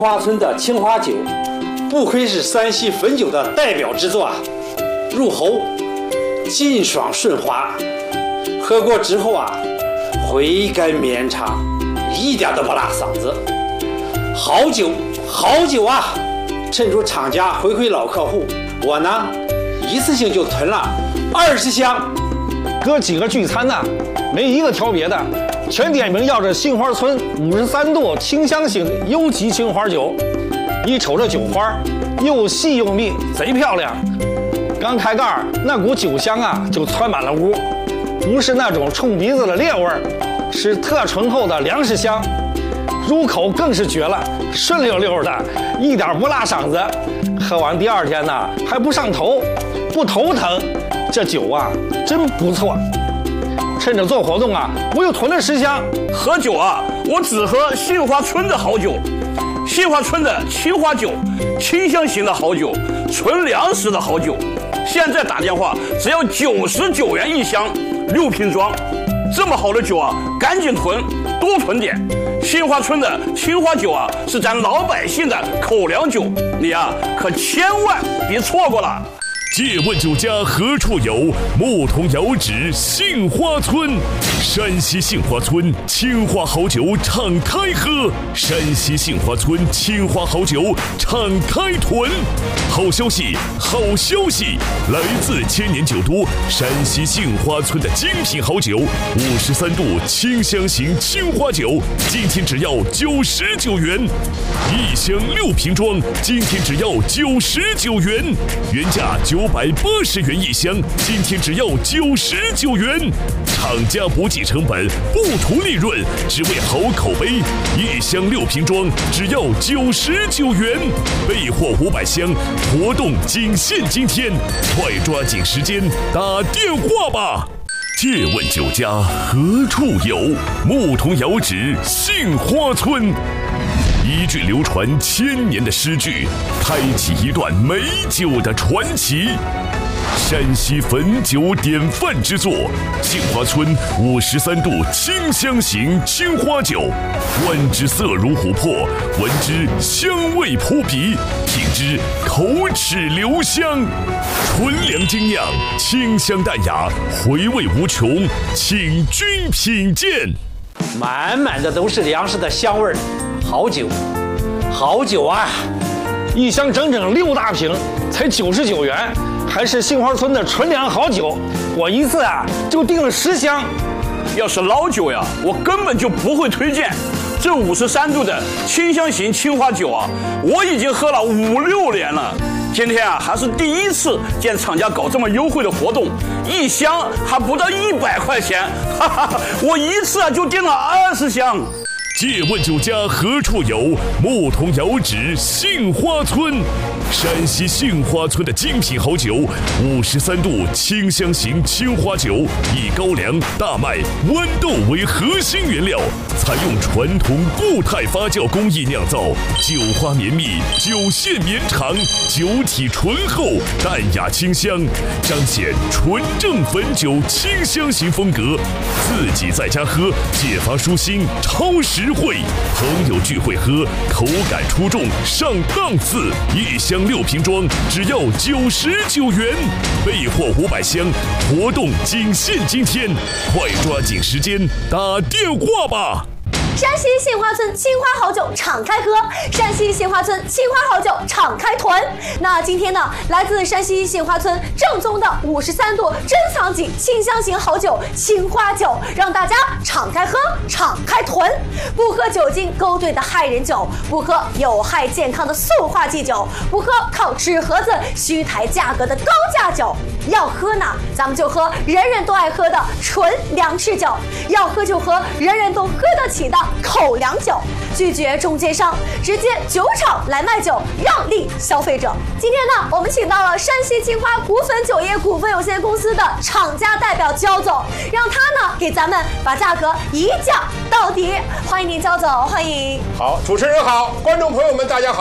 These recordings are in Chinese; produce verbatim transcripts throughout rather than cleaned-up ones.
花村的青花酒，不愧是山西汾酒的代表之作啊！入喉劲爽顺滑，喝过之后啊，回甘绵长，一点都不辣嗓子。好酒，好酒啊！趁着厂家回馈老客户，我呢一次性就囤了二十箱。 哥几个聚餐呢、啊，没一个挑别的。全点名要这杏花村五十三度清香型优级青花酒，一瞅这酒花又细又密，贼漂亮。刚开盖那股酒香啊，就窜满了屋，不是那种冲鼻子的烈味儿，是特醇厚的粮食香。入口更是绝了，顺溜溜的，一点不辣嗓子。喝完第二天呢，还不上头，不头疼。这酒啊，真不错。趁着做活动啊，我又囤了十箱。 喝酒啊，我只喝杏花村的好酒，杏花村的青花酒，清香型的好酒，纯粮食的好酒。现在打电话只要九十九元一箱，六瓶装。这么好的酒啊，赶紧囤，多囤点。杏花村的青花酒啊，是咱老百姓的口粮酒，你啊可千万别错过了。 借问酒家何处有？牧童遥指杏花村。山西杏花村青花好酒敞开喝，山西杏花村青花好酒敞开囤。好消息，好消息！来自千年酒都山西杏花村的精品好酒，五十三度清香型青花酒，今天只要九十九元，一箱六瓶装，今天只要九十九元，原价九。九百八十元一箱，今天只要九十九元。厂家不计成本，不图利润，只为好口碑。一箱六瓶装，只要九十九元。备货五百箱，活动仅限今天，快抓紧时间打电话吧！借问酒家何处有？牧童遥指杏花村。一句流传千年的诗句，开启一段美酒的传奇。山西汾酒典范之作，杏花村五十三度清香型青花酒，观之色如琥珀，闻之香味扑鼻，品之口齿留香。纯粮精酿，清香淡雅，回味无穷，请君品鉴。 满满的都是粮食的香味儿。好酒，好酒啊！ 一箱整整六大瓶，才九十九元，还是杏花村的纯粮好酒。我一次啊就订了十箱。 要是老酒呀，我根本就不会推荐。这五十三度的清香型青花酒啊，我已经喝了五六年了。今天啊，还是第一次见厂家搞这么优惠的活动，一箱还不到一百块钱，哈哈，我一次啊就订了二十箱。 借问酒家何处有？牧童遥指杏花村。山西杏花村的精品好酒，五十三度清香型青花酒，以高粱、大麦、豌豆为核心原料，采用传统固态发酵工艺酿造，酒花绵密，酒线绵长，酒体醇厚，淡雅清香，彰显纯正汾酒清香型风格。自己在家喝，解乏舒心，超实惠。朋友聚会喝，口感出众，上档次。一箱六瓶装，只要九十九元。备货五百箱，活动仅限今天，快抓紧时间打电话吧！ 山西杏花村青花好酒敞开喝，山西杏花村青花好酒敞开囤。那今天呢，来自山西杏花村正宗的五十三度珍藏级清香型好酒青花酒，让大家敞开喝，敞开囤。不喝酒精勾兑的害人酒，不喝有害健康的塑化剂酒，不喝靠纸盒子虚抬价格的高价酒。要喝呢，咱们就喝人人都爱喝的纯粮食酒；要喝就喝人人都喝得起的口粮酒，拒绝中间商，直接酒厂来卖酒，让利消费者。今天呢，我们请到了山西青花股份酒业股份有限公司的厂家代表焦总，让他呢给咱们把价格一降到底。欢迎您，焦总，欢迎。 好，主持人好，观众朋友们大家好。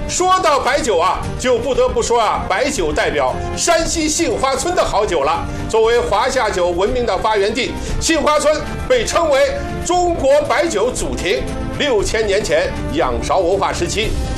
说到白酒啊，就不得不说啊，白酒代表山西杏花村的好酒了。作为华夏酒闻名的发源地，杏花村被称为中国白酒祖庭。六千年前，仰韶文化时期。